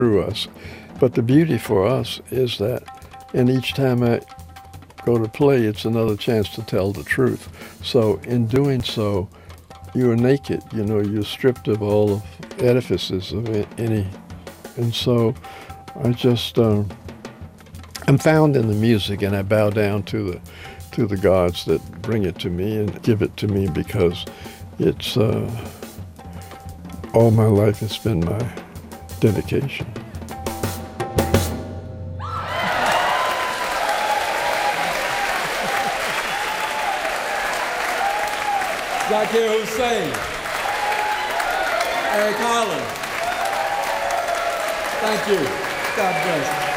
through us. But the beauty for us is that, and each time I go to play, it's another chance to tell the truth. So in doing so, you are naked, you're stripped of all of edifices of any. And so I just, I'm found in the music, and I bow down to the gods that bring it to me and give it to me, because it's, all my life has been my dedication. Zakir Hussain, Eric Holland, thank you. God bless.